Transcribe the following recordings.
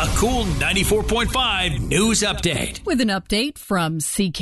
A Cool 94.5 news update. With an update from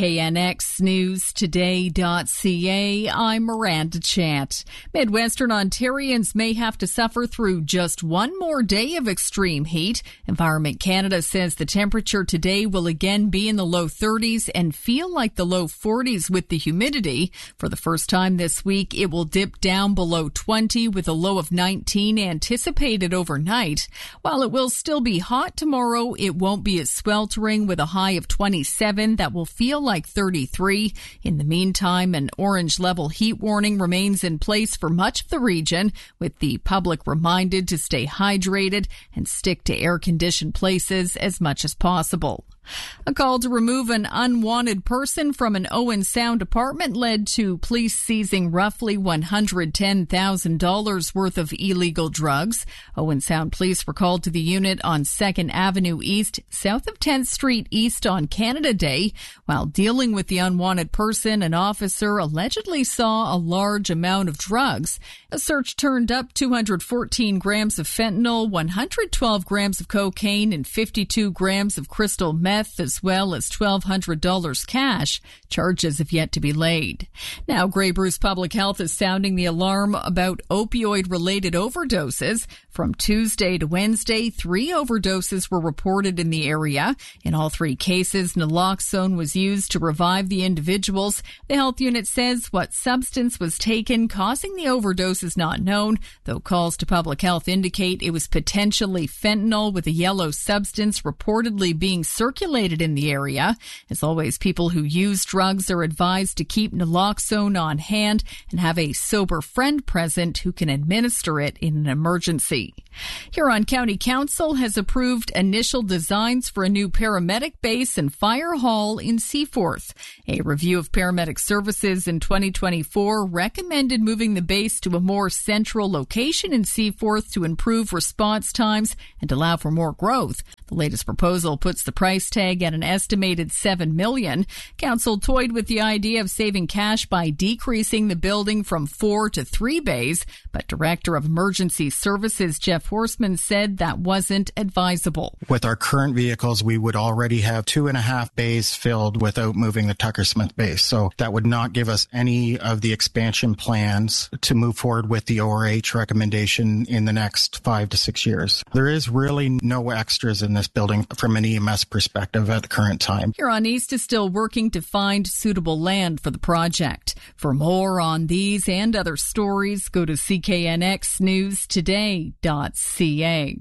CKNXNewsToday.ca, I'm Miranda Chant. Midwestern Ontarians may have to suffer through just one more day of extreme heat. Environment Canada says the temperature today will again be in the low 30s and feel like the low 40s with the humidity. For the first time this week, it will dip down below 20 with a low of 19 anticipated overnight. While it will still be hot tomorrow, it won't be as sweltering with a high of 27 that will feel like 33. In the meantime, an orange level heat warning remains in place for much of the region, with the public reminded to stay hydrated and stick to air-conditioned places as much as possible. A call to remove an unwanted person from an Owen Sound apartment led to police seizing roughly $110,000 worth of illegal drugs. Owen Sound police were called to the unit on 2nd Avenue East, south of 10th Street East on Canada Day. While dealing with the unwanted person, an officer allegedly saw a large amount of drugs. A search turned up 214 grams of fentanyl, 112 grams of cocaine, and 52 grams of crystal meth, as well as $1,200 cash. Charges have yet to be laid. Now, Grey Bruce Public Health is sounding the alarm about opioid-related overdoses. From Tuesday to Wednesday, 3 overdoses were reported in the area. In all 3 cases, naloxone was used to revive the individuals. The health unit says what substance was taken causing the overdose is not known, though calls to public health indicate it was potentially fentanyl with a yellow substance reportedly being circulated in the area. As always, people who use drugs are advised to keep naloxone on hand and have a sober friend present who can administer it in an emergency. Huron County Council has approved initial designs for a new paramedic base and fire hall in Seaforth. A review of paramedic services in 2024 recommended moving the base to a more central location in Seaforth to improve response times and allow for more growth. The latest proposal puts the price tag at an estimated $7 million. Council toyed with the idea of saving cash by decreasing the building from 4 to 3 bays, but Director of Emergency Services Jeff Horseman said that wasn't advisable. With our current vehicles, we would already have 2.5 bays filled without moving the Tucker Smith base. So that would not give us any of the expansion plans to move forward with the ORH recommendation in the next 5 to 6 years. There is really no extras in this building from an EMS perspective at the current time. Huron East is still working to find suitable land for the project. For more on these and other stories, go to CKNXNewsToday.ca.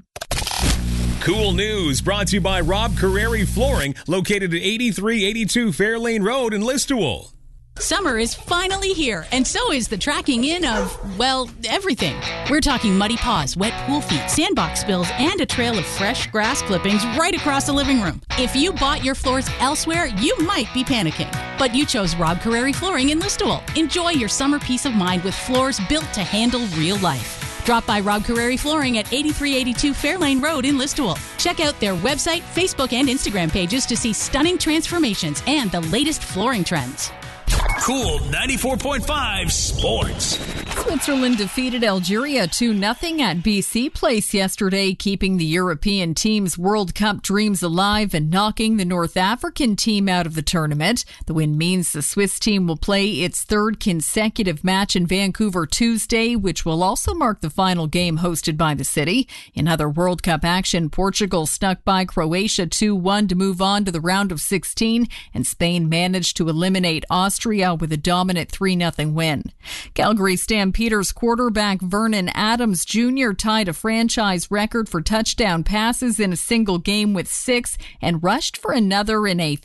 Cool News brought to you by Rob Carreri Flooring, located at 8382 Fairlane Road in Listowel. Summer is finally here, and so is the tracking in of, well, everything. We're talking muddy paws, wet pool feet, sandbox spills, and a trail of fresh grass clippings right across the living room. If you bought your floors elsewhere, you might be panicking. But you chose Rob Carreri Flooring in Listowel. Enjoy your summer peace of mind with floors built to handle real life. Drop by Rob Carreri Flooring at 8382 Fairlane Road in Listowel. Check out their website, Facebook, and Instagram pages to see stunning transformations and the latest flooring trends. Cool 94.5 Sports. Switzerland defeated Algeria 2-0 at BC Place yesterday, keeping the European team's World Cup dreams alive and knocking the North African team out of the tournament. The win means the Swiss team will play its 3rd consecutive match in Vancouver Tuesday, which will also mark the final game hosted by the city. In other World Cup action, Portugal snuck by Croatia 2-1 to move on to the round of 16, and Spain managed to eliminate Austria with a dominant 3-0 win. Calgary Stampeders quarterback Vernon Adams Jr. tied a franchise record for touchdown passes in a single game with 6 and rushed for another in a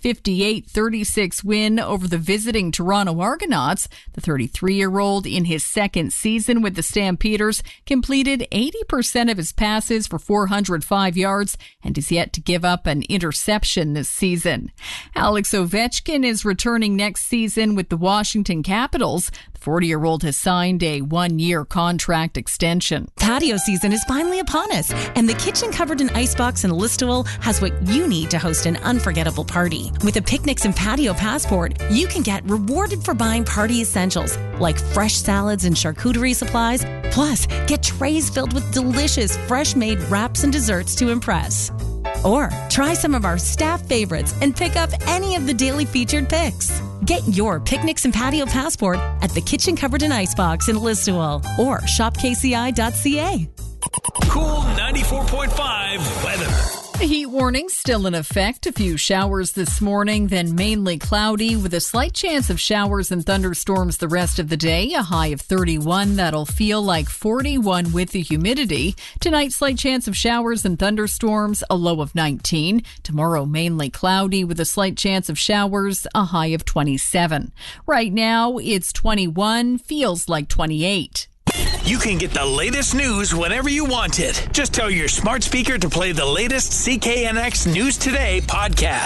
58-36 win over the visiting Toronto Argonauts. The 33-year-old, in his 2nd season with the Stampeders, completed 80% of his passes for 405 yards and is yet to give up an interception this season. Alex Ovechkin is returning next season with the Washington Capitals. The 40-year-old has signed a 1-year contract extension. Patio season is finally upon us, and the kitchen covered in icebox in Listowel has what you need to host an unforgettable party. With a Picnics and Patio Passport, you can get rewarded for buying party essentials like fresh salads and charcuterie supplies. Plus, get trays filled with delicious, fresh-made wraps and desserts to impress. Or try some of our staff favorites and pick up any of the daily featured picks. Get your Picnics and Patio Passport at the Kitchen Cupboard and Icebox in Listowel or shopkci.ca. Cool 94.5 weather. A heat warning still in effect. A few showers this morning, then mainly cloudy with a slight chance of showers and thunderstorms the rest of the day. A high of 31. That'll feel like 41 with the humidity. Tonight, slight chance of showers and thunderstorms, a low of 19. Tomorrow, mainly cloudy with a slight chance of showers, a high of 27. Right now, it's 21, feels like 28. You can get the latest news whenever you want it. Just tell your smart speaker to play the latest CKNX News Today podcast.